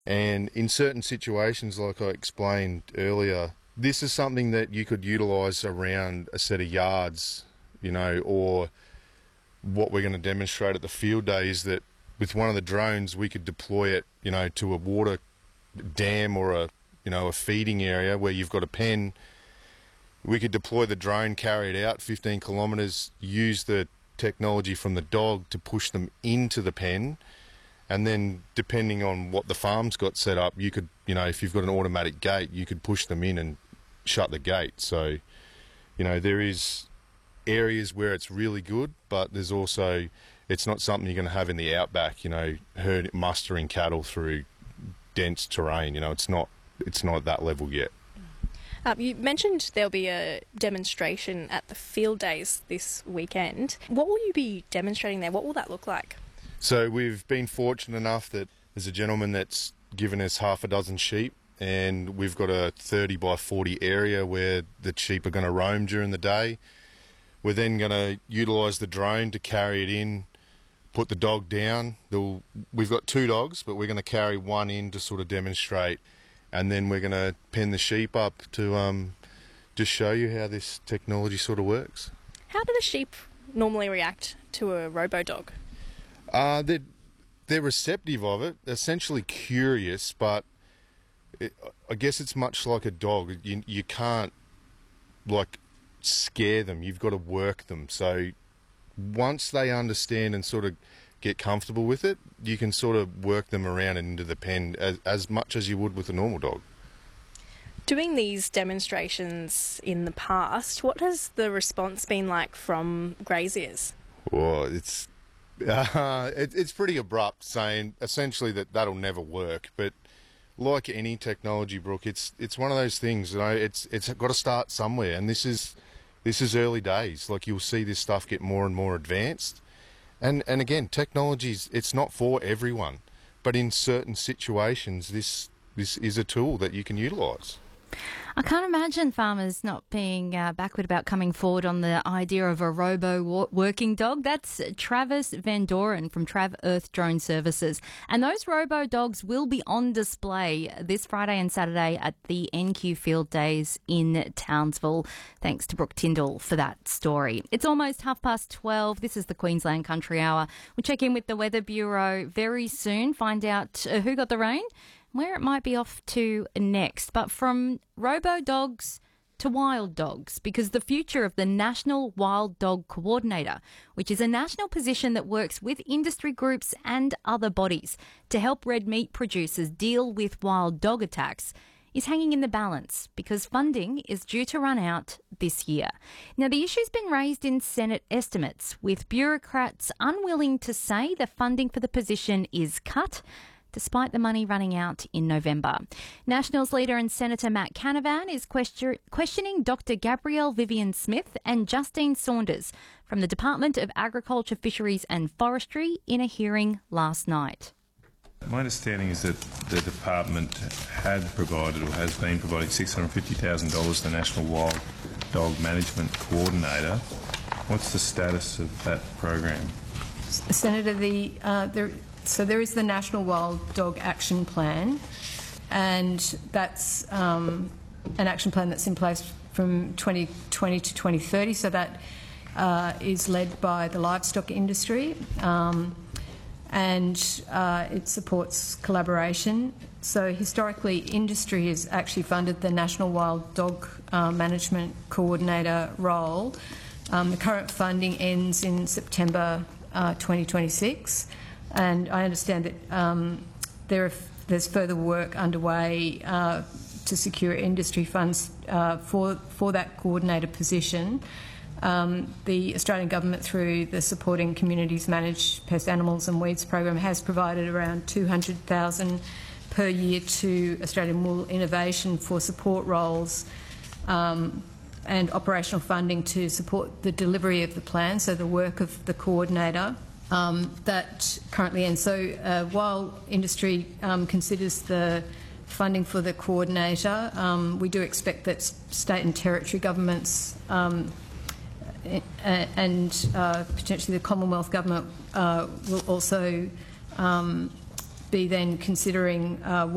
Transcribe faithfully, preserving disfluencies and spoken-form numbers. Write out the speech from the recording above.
And in certain situations, like I explained earlier, this is something that you could utilise around a set of yards, you know, or what we're going to demonstrate at the field day is that with one of the drones, we could deploy it, you know, to a water dam or a, you know, a feeding area where you've got a pen. We could deploy the drone, carry it out fifteen kilometres, use the technology from the dog to push them into the pen, and then depending on what the farm's got set up, you could, you know, if you've got an automatic gate, you could push them in and shut the gate. So, you know, there is areas where it's really good, but there's also, it's not something you're going to have in the outback, you know, herd mustering cattle through dense terrain. You know, it's not, it's not at that level yet. Um, you mentioned there'll be a demonstration at the field days this weekend. What will you be demonstrating there? What will that look like? So we've been fortunate enough that there's a gentleman that's given us half a dozen sheep, and we've got a thirty by forty area where the sheep are going to roam during the day. We're then going to utilise the drone to carry it in, put the dog down. They'll, we've got two dogs, but we're going to carry one in to sort of demonstrate, and then we're going to pen the sheep up to um, just show you how this technology sort of works. How do the sheep normally react to a robo-dog? Uh, they're, they're receptive of it, essentially curious, but it, I guess it's much like a dog. You, you can't, like, scare them. You've got to work them. So once they understand and sort of get comfortable with it, you can sort of work them around and into the pen as, as much as you would with a normal dog. Doing these demonstrations in the past, what has the response been like from graziers? Well, it's uh, it, it's pretty abrupt, saying essentially that that'll never work. But like any technology, Brooke, it's it's one of those things. You know, it's it's got to start somewhere, and this is this is early days. Like, you'll see this stuff get more and more advanced. And and again, technology's, it's not for everyone, but in certain situations, this this is a tool that you can utilise. I can't imagine farmers not being uh, backward about coming forward on the idea of a robo working dog. That's Travis Van Doren from Trav Earth Drone Services. And those robo dogs will be on display this Friday and Saturday at the N Q Field Days in Townsville. Thanks to Brooke Tyndall for that story. It's almost half past twelve. This is the Queensland Country Hour. We'll check in with the Weather Bureau very soon, find out uh, who got the rain, where it might be off to next. But from robo-dogs to wild dogs, because the future of the National Wild Dog Coordinator, which is a national position that works with industry groups and other bodies to help red meat producers deal with wild dog attacks, is hanging in the balance because funding is due to run out this year. Now, the issue's been raised in Senate estimates, with bureaucrats unwilling to say the funding for the position is cut, despite the money running out in November. Nationals leader and Senator Matt Canavan is question- questioning Doctor Gabrielle Vivian Smith and Justine Saunders from the Department of Agriculture, Fisheries and Forestry in a hearing last night. My understanding is that the department had provided or has been providing six hundred fifty thousand dollars to the National Wild Dog Management Coordinator. What's the status of that program? Senator, the uh, there. So there is the National Wild Dog Action Plan, and that's um, an action plan that's in place from twenty twenty to twenty thirty. So that uh, is led by the livestock industry, um, and uh, it supports collaboration. So historically, industry has actually funded the National Wild Dog uh, Management Coordinator role. Um, the current funding ends in September uh, twenty twenty-six. And I understand that um, there are, there's further work underway uh, to secure industry funds uh, for, for that coordinator position. Um, the Australian Government, through the Supporting Communities Managed Pest, Animals and Weeds program, has provided around two hundred thousand dollars per year to Australian Wool Innovation for support roles um, and operational funding to support the delivery of the plan, so the work of the coordinator. Um, that currently ends. So uh, while industry um, considers the funding for the coordinator, um, we do expect that state and territory governments um, and uh, potentially the Commonwealth Government uh, will also um, be then considering uh,